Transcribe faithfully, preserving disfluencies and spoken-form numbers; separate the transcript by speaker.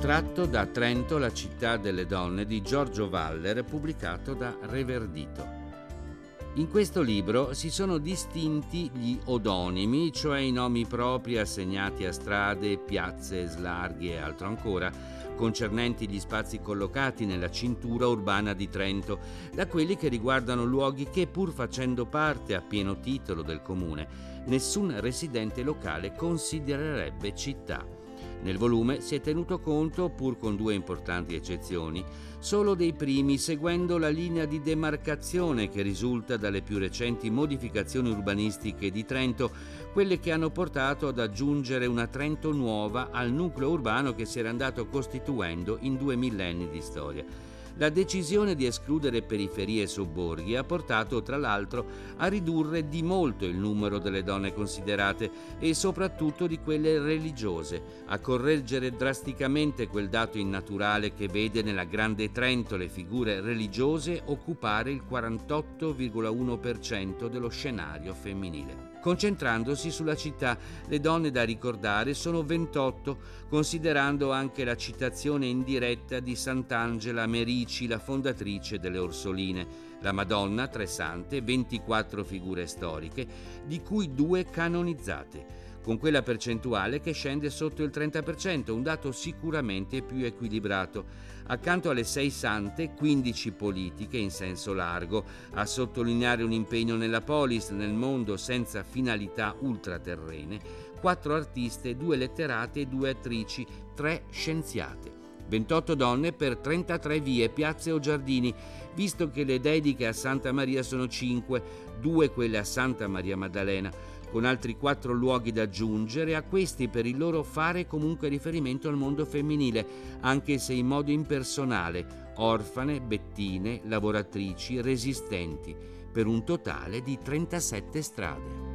Speaker 1: tratto da Trento, la città delle donne di Giorgio Valler, pubblicato da Reverdito. In questo libro si sono distinti gli odonimi, cioè i nomi propri assegnati a strade, piazze, slarghi e altro ancora, concernenti gli spazi collocati nella cintura urbana di Trento, da quelli che riguardano luoghi che, pur facendo parte a pieno titolo del comune, nessun residente locale considererebbe città. Nel volume si è tenuto conto, pur con due importanti eccezioni, solo dei primi, seguendo la linea di demarcazione che risulta dalle più recenti modificazioni urbanistiche di Trento, quelle che hanno portato ad aggiungere una Trento nuova al nucleo urbano che si era andato costituendo in due millenni di storia. La decisione di escludere periferie e sobborghi ha portato, tra l'altro, a ridurre di molto il numero delle donne considerate e soprattutto di quelle religiose, a correggere drasticamente quel dato innaturale che vede nella Grande Trento le figure religiose occupare il quarantotto virgola uno per cento dello scenario femminile. Concentrandosi sulla città, le donne da ricordare sono ventotto, considerando anche la citazione indiretta di Sant'Angela Merici, la fondatrice delle Orsoline, la Madonna, tre sante, ventiquattro figure storiche, di cui due canonizzate, con quella percentuale che scende sotto il trenta per cento, un dato sicuramente più equilibrato. Accanto alle sei sante, quindici politiche in senso largo, a sottolineare un impegno nella polis, nel mondo senza finalità ultraterrene, quattro artiste, due letterate e due attrici, tre scienziate. ventotto donne per trentatré vie, piazze o giardini, visto che le dediche a Santa Maria sono cinque, due quelle a Santa Maria Maddalena, con altri quattro luoghi da aggiungere a questi per il loro fare comunque riferimento al mondo femminile, anche se in modo impersonale, orfane, bettine, lavoratrici, resistenti, per un totale di trentasette strade.